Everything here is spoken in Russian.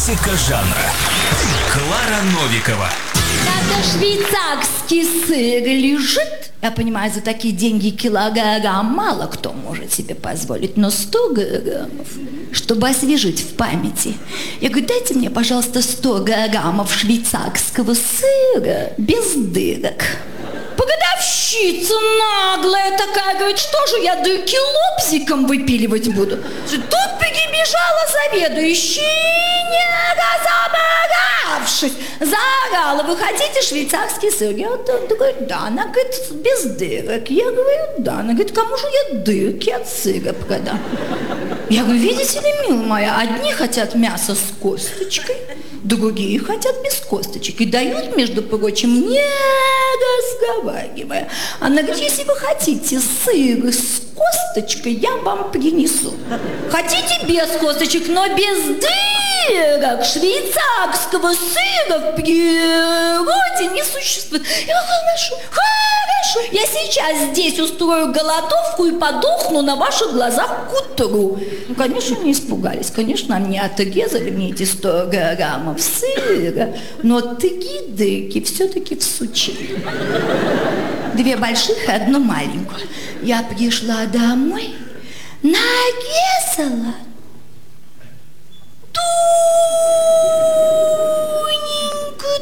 Классика жанра. Клара Новикова. Когда швейцарский сыр лежит, я понимаю, за такие деньги килограмм мало кто может себе позволить, но 100 граммов, чтобы освежить в памяти. Я говорю, дайте мне, пожалуйста, 100 граммов швейцарского сыра без дырок. Продавщица наглая такая, говорит, что же я дырки лобзиком выпиливать буду? Тут прибежала заведующая, не разобравшись, заорала, вы хотите швейцарский сыр? Я говорю, да. Она говорит, без дырок. Я говорю, да. Она говорит, кому же я дырки от сыра продам? Я говорю, видите ли, милая моя, одни хотят мясо с косточкой, другие хотят без косточек. И дают, между прочим, не разговаривая. Она говорит, если вы хотите сыр с косточкой, я вам принесу. Хотите без косточек, но без дырок? Швейцарского сыра в природе не существует. Я говорю, хорошо. Я сейчас здесь устрою голодовку и подохну на ваших глазах к утру. Ну, конечно, не испугались. Конечно, они отрезали мне эти 100 граммов сыра, но 3 дырки все-таки всучили. 2 больших и 1 маленькую. Я пришла домой, нарезала.